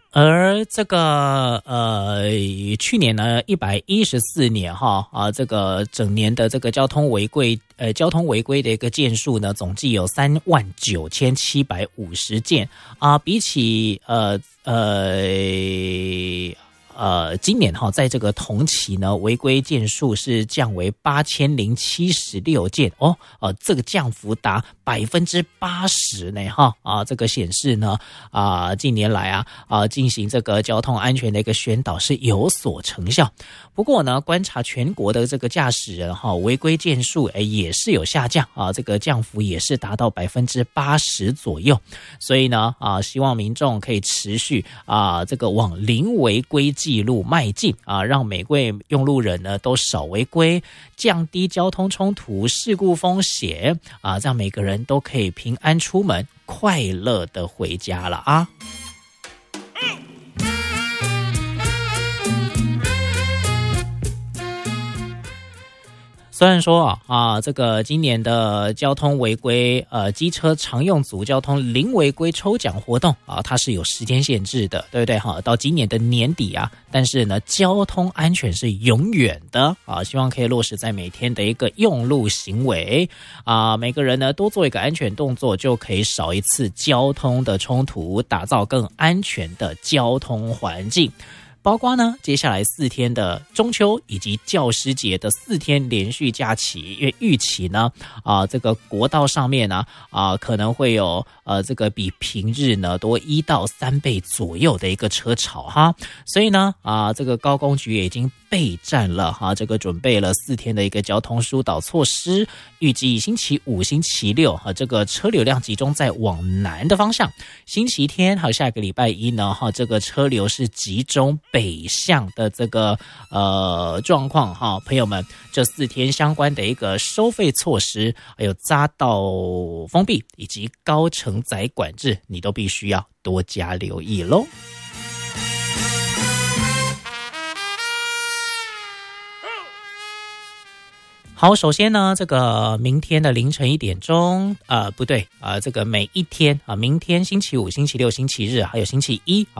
而这个去年呢114年这个整年的这个交通违规的一个件数呢，总计有39750件啊，比起今年在这个同期呢，违规件数是降为8076件哦，这个降幅达80%呢这个显示呢近年来进行这个交通安全的一个宣导是有所成效。不过呢，观察全国的这个驾驶人违规件数也是有下降这个降幅也是达到80%左右。所以呢希望民众可以持续这个往零违规记录迈进让每位用路人呢都少违规，降低交通冲突事故风险这样每个人都可以平安出门，快乐的回家了啊。虽然说这个今年的交通违规机车常用组交通零违规抽奖活动它是有时间限制的，对不对到今年的年底但是呢交通安全是永远的希望可以落实在每天的一个用路行为每个人呢多做一个安全动作，就可以少一次交通的冲突，打造更安全的交通环境。包括呢接下来4天的中秋以及教师节的4天连续假期，因为预期呢这个国道上面呢可能会有这个比平日呢多1到3倍左右的一个车潮所以呢这个高工局也已经备战了这个准备了4天的一个交通疏导措施，预计星期5、星期6这个车流量集中在往南的方向，星期天还有下个礼拜一呢这个车流是集中北向的这个状况朋友们，这4天相关的一个收费措施，还有匝道封闭以及高承载管制，你都必须要多加留意咯。好，首先呢，这个明天的凌晨1点钟，不对，这个每一天明天星期5、星期6、星期日，还有星期一